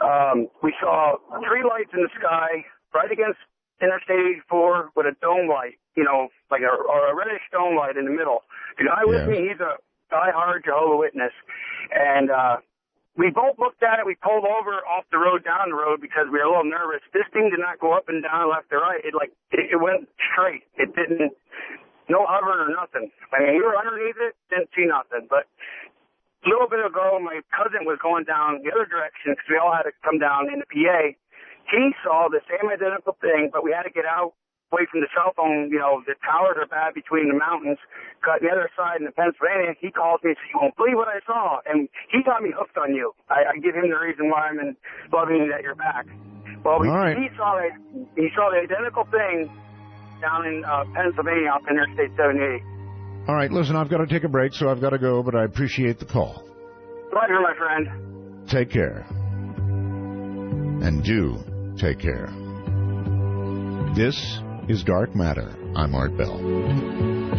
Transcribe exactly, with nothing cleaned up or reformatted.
Um, we saw three lights in the sky right against Interstate eighty-four with a dome light, you know, like a, or a reddish dome light in the middle. The guy with yes. me, he's a die-hard Jehovah's Witness. And uh, we both looked at it. We pulled over off the road, down the road, because we were a little nervous. This thing did not go up and down, left or right. It, like, it, it went straight. It didn't, no hovering or nothing. I mean, we were underneath it, didn't see nothing. But a little bit ago, my cousin was going down the other direction because we all had to come down in the P A. He saw the same identical thing, but we had to get out away from the cell phone. You know, the towers are bad between the mountains. Cut the other side in the Pennsylvania. He calls me and says, "You won't believe what I saw." And he got me hooked on you. I, I give him the reason why I'm in loving that you're back. Well, we, right. he saw that he saw the identical thing down in uh, Pennsylvania off Interstate seventy-eight. All right, listen, I've got to take a break, so I've got to go, but I appreciate the call. Pleasure, my friend. Take care. And do take care. This is Dark Matter. I'm Art Bell.